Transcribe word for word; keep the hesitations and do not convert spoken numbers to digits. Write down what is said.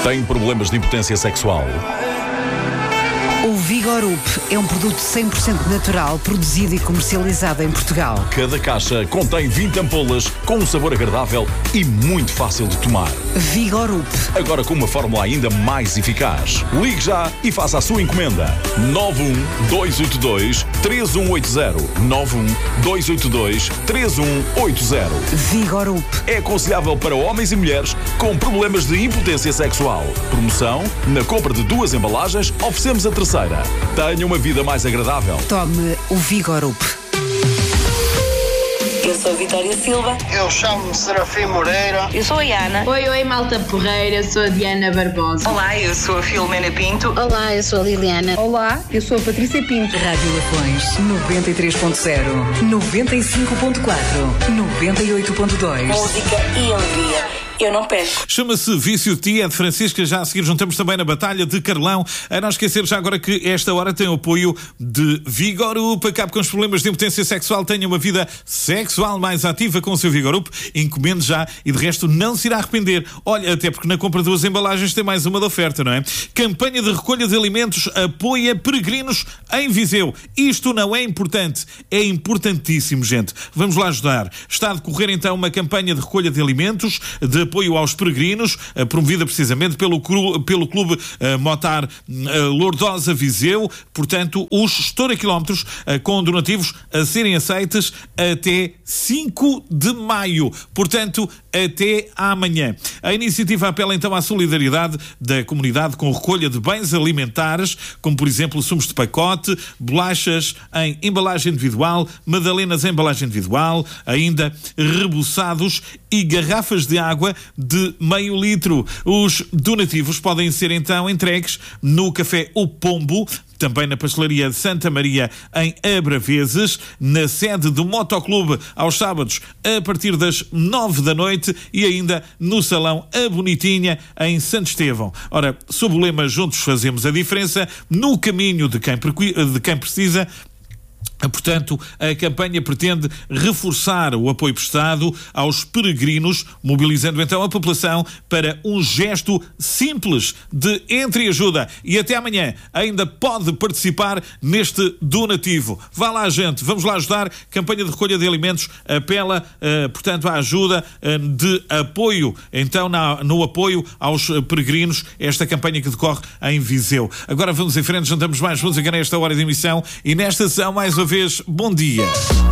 Tem problemas de impotência sexual? O Vigorup é um produto cem por cento natural, produzido e comercializado em Portugal. Cada caixa contém vinte ampolas com um sabor agradável e muito fácil de tomar. Vigorup. Agora com uma fórmula ainda mais eficaz. Ligue já e faça a sua encomenda. nove um dois oito dois três um oito zero. nove um dois oito dois três um oito zero. Vigorup. É aconselhável para homens e mulheres com problemas de impotência sexual. Promoção: na compra de duas embalagens, oferecemos a terceira. Tenha uma vida mais agradável. Tome o Vigorup. Eu sou a Vitória Silva. Eu chamo-me Serafim Moreira. Eu sou a Ana. Oi, oi, malta porreira, eu sou a Diana Barbosa. Olá, eu sou a Filomena Pinto. Olá, eu sou a Liliana. Olá, eu sou a Patrícia Pinto. Rádio Lafões, noventa e três ponto zero, noventa e cinco ponto quatro, noventa e oito ponto dois. Música e alegria. Eu não peço. Chama-se Vício de Ti, é de Francisca. Já a seguir juntamos também na Batalha de Carlão. A não esquecer já agora que esta hora tem o apoio de Vigorup. Acabe com os problemas de impotência sexual, tenha uma vida sexual mais ativa com o seu Vigorup. Encomende já e de resto não se irá arrepender. Olha, até porque na compra de duas embalagens tem mais uma de oferta, não é? Campanha de recolha de alimentos apoia peregrinos em Viseu. Isto não é importante, é importantíssimo, gente. Vamos lá ajudar. Está a decorrer então uma campanha de recolha de alimentos, de apoio aos peregrinos, promovida precisamente pelo, pelo Clube uh, Motar uh, Lourdosa Viseu. Portanto, os estouraquilómetros uh, com donativos a serem aceites até cinco de maio. Portanto, até amanhã. A iniciativa apela então à solidariedade da comunidade com recolha de bens alimentares, como por exemplo sumos de pacote, bolachas em embalagem individual, magdalenas em embalagem individual, ainda reboçados e garrafas de água de meio litro. Os donativos podem ser então entregues no Café O Pombo, também na Pastelaria de Santa Maria em Abraveses, na sede do Motoclube aos sábados a partir das nove da noite e ainda no Salão A Bonitinha em Santo Estevão. Ora, sob o lema Juntos Fazemos a Diferença, no caminho de quem, de quem precisa. Portanto, a campanha pretende reforçar o apoio prestado aos peregrinos, mobilizando então a população para um gesto simples de entreajuda. E até amanhã ainda pode participar neste donativo. Vá lá, gente, vamos lá ajudar. Campanha de recolha de alimentos apela, uh, portanto, à ajuda uh, de apoio, então, na, no apoio aos peregrinos, esta campanha que decorre em Viseu. Agora vamos em frente, juntamos mais música nesta hora de emissão e nesta sessão, mais uma vez, bom dia.